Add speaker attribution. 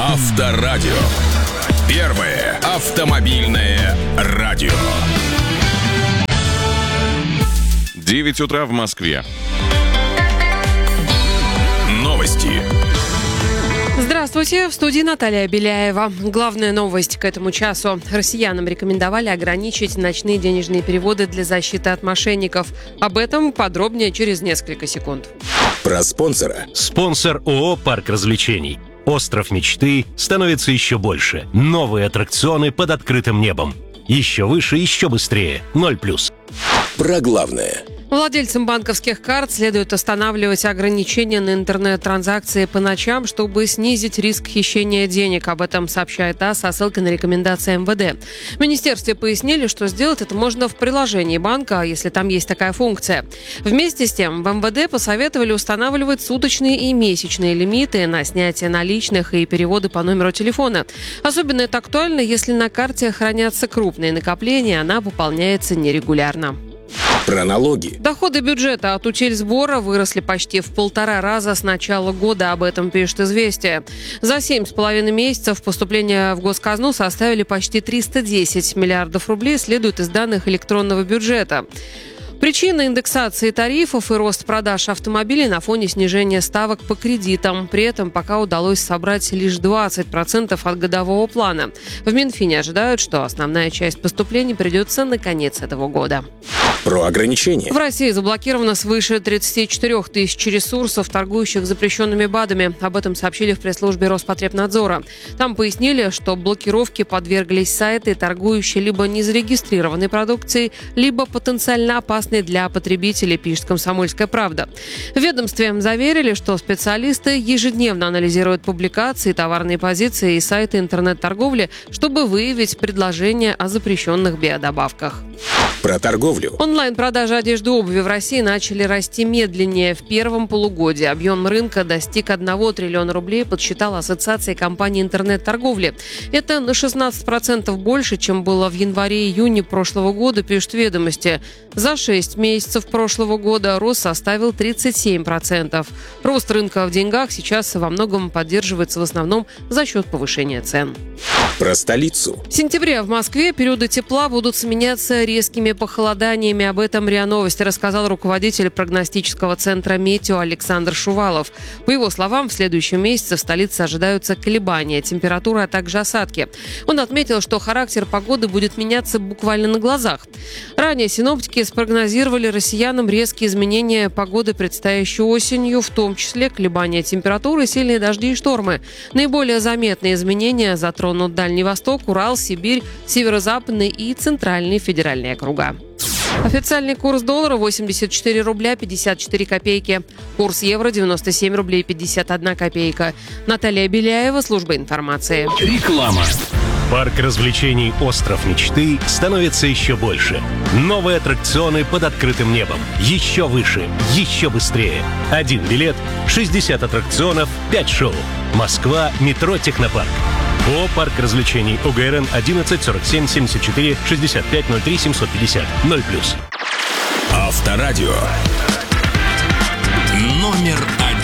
Speaker 1: Авторадио. Первое автомобильное радио.
Speaker 2: 9 утра в Москве.
Speaker 1: Новости.
Speaker 3: Здравствуйте, в студии Наталья Беляева. Главная новость к этому часу. Россиянам рекомендовали ограничить ночные денежные переводы для защиты от мошенников. Об этом подробнее через несколько секунд.
Speaker 1: Про спонсора.
Speaker 4: Спонсор ООО «Парк развлечений». Остров мечты становится еще больше. Новые аттракционы под открытым небом. Еще выше, еще быстрее. 0+.
Speaker 1: Про главное.
Speaker 3: Владельцам банковских карт следует останавливать ограничения на интернет-транзакции по ночам, чтобы снизить риск хищения денег. Об этом сообщает ТАСС со ссылкой на рекомендации МВД. В министерстве пояснили, что сделать это можно в приложении банка, если там есть такая функция. Вместе с тем, в МВД посоветовали устанавливать суточные и месячные лимиты на снятие наличных и переводы по номеру телефона. Особенно это актуально, если на карте хранятся крупные накопления, она пополняется нерегулярно.
Speaker 1: Про налоги.
Speaker 3: Доходы бюджета от утильсбора выросли почти в 1,5 раза с начала года, об этом пишет «Известия». За 7,5 месяцев поступления в госказну составили почти 310 миллиардов рублей, следует из данных электронного бюджета. Причина индексации тарифов и рост продаж автомобилей на фоне снижения ставок по кредитам. При этом пока удалось собрать лишь 20% от годового плана. В Минфине ожидают, что основная часть поступлений придется на конец этого года.
Speaker 1: Про ограничения.
Speaker 3: В России заблокировано свыше 34 тысяч ресурсов, торгующих запрещенными БАДами. Об этом сообщили в пресс-службе Роспотребнадзора. Там пояснили, что блокировке подверглись сайты, торгующие либо незарегистрированной продукцией, либо потенциально опасной для потребителей, пишет «Комсомольская правда». В ведомстве заверили, что специалисты ежедневно анализируют публикации, товарные позиции и сайты интернет-торговли, чтобы выявить предложения о запрещенных биодобавках.
Speaker 1: Про торговлю.
Speaker 3: Онлайн-продажи одежды и обуви в России начали расти медленнее. В первом полугодии объем рынка достиг 1 триллиона рублей, подсчитала Ассоциация компаний интернет-торговли. Это на 16% больше, чем было в январе-июне прошлого года, пишут «Ведомости». За 6 месяцев прошлого года рост составил 37%. Рост рынка в деньгах сейчас во многом поддерживается в основном за счет повышения цен.
Speaker 1: Про столицу.
Speaker 3: В сентябре в Москве периоды тепла будут сменяться резкими похолоданиями. Об этом РИА Новости рассказал руководитель прогностического центра «Метео» Александр Шувалов. По его словам, в следующем месяце в столице ожидаются колебания температуры, а также осадки. Он отметил, что характер погоды будет меняться буквально на глазах. Ранее синоптики спрогнозировали россиянам резкие изменения погоды предстоящей осенью, в том числе колебания температуры, сильные дожди и штормы. Наиболее заметные изменения затронут Дальний Восток, Урал, Сибирь, Северо-Западный и Центральный федеральные округа. Официальный курс доллара 84 рубля 54 копейки. Курс евро 97 рублей 51 копейка. Наталья Беляева, служба информации.
Speaker 1: Реклама.
Speaker 4: Парк развлечений «Остров мечты» становится еще больше. Новые аттракционы под открытым небом. Еще выше, еще быстрее. 1 билет, 60 аттракционов, 5 шоу. Москва, метро «Технопарк». ООО «Парк развлечений», ОГРН 11 47 74 65 03 750 0+.
Speaker 1: Авторадио. Номер